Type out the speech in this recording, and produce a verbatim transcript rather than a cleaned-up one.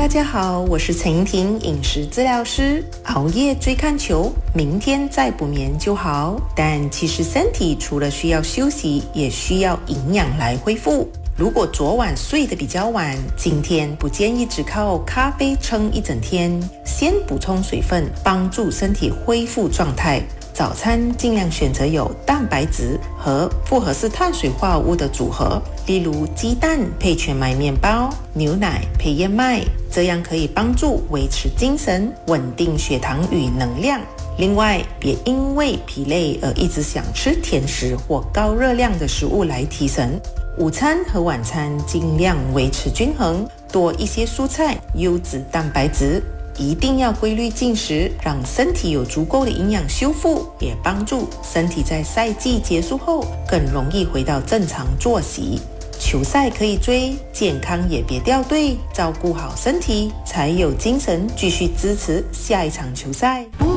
大家好，我是陈莹婷，饮食治疗师。熬夜追看球，明天再补眠就好。但其实身体除了需要休息，也需要营养来恢复。如果昨晚睡得比较晚，今天不建议只靠咖啡撑一整天，先补充水分，帮助身体恢复状态。早餐尽量选择有蛋白质和复合式碳水化合物的组合，例如鸡蛋配全麦面包，牛奶配燕麦，这样可以帮助维持精神，稳定血糖与能量。另外，别因为疲累而一直想吃甜食或高热量的食物来提神。午餐和晚餐尽量维持均衡，多一些蔬菜、优质蛋白质。一定要规律进食，让身体有足够的营养修复，也帮助身体在赛季结束后更容易回到正常作息。球赛可以追，健康也别掉队，照顾好身体，才有精神继续支持下一场球赛。